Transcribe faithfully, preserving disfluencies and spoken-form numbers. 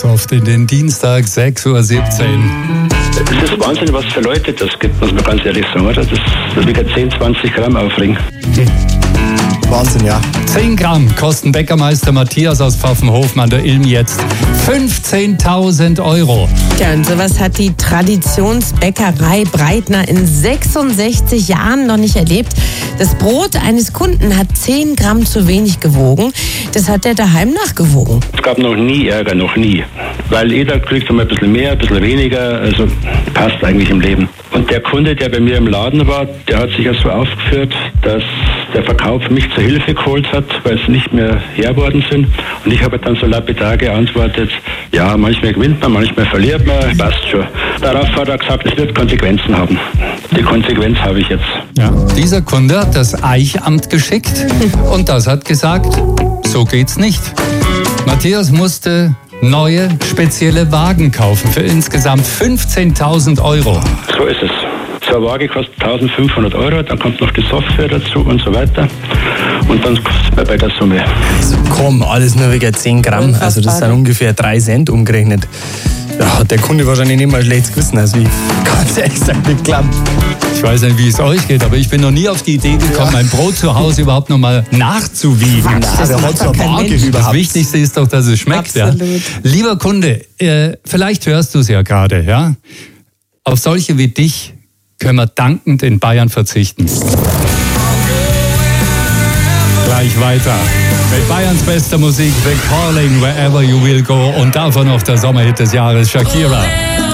Soft in den Dienstag, sechs Uhr siebzehn. Es ist Wahnsinn, was für Leute das gibt, muss man ganz ehrlich sagen, oder? Das wiegt zehn, zwanzig Gramm Aufring. Wahnsinn, ja. zehn Gramm kosten Bäckermeister Matthias aus Pfaffenhofen an der Ilm jetzt fünfzehntausend Euro. Ja, und sowas hat die Traditionsbäckerei Breitner in sechsundsechzig Jahren noch nicht erlebt. Das Brot eines Kunden hat zehn Gramm zu wenig gewogen. Das hat er daheim nachgewogen. Es gab noch nie Ärger, noch nie. Weil jeder kriegt immer ein bisschen mehr, ein bisschen weniger, also passt eigentlich im Leben. Und der Kunde, der bei mir im Laden war, der hat sich ja so aufgeführt, dass der Verkauf mich zur Hilfe geholt hat, weil sie nicht mehr her worden sind. Und ich habe dann so lapidar geantwortet, ja, manchmal gewinnt man, manchmal verliert man, passt schon. Darauf hat er gesagt, es wird Konsequenzen haben. Die Konsequenz habe ich jetzt. Ja, dieser Kunde hat das Eichamt geschickt und das hat gesagt, so geht's nicht. Matthias musste neue, spezielle Wagen kaufen für insgesamt fünfzehntausend Euro. So ist es. So eine Waage kostet eintausendfünfhundert Euro, dann kommt noch die Software dazu und so weiter. Und dann sind wir bei der Summe. Also komm, alles nur wegen zehn Gramm. Also das sind ungefähr drei Cent umgerechnet. Ja, hat der Kunde wahrscheinlich nicht mal ein schlechtes Gewissen. Also ich ganz ehrlich gesagt nicht glauben. Ich weiß nicht, wie es euch geht, aber ich bin noch nie auf die Idee gekommen, ja. mein Brot zu Hause überhaupt noch mal nachzuwiegen. Quatsch, das Wer hat so eine Waage überhaupt? Das Wichtigste ist doch, dass es schmeckt. Ja. Lieber Kunde, äh, vielleicht hörst du es ja gerade. Ja? Auf solche wie dich können wir dankend in Bayern verzichten. Gleich weiter mit Bayerns bester Musik, The Calling, Wherever You Will Go und davon noch der Sommerhit des Jahres, Shakira.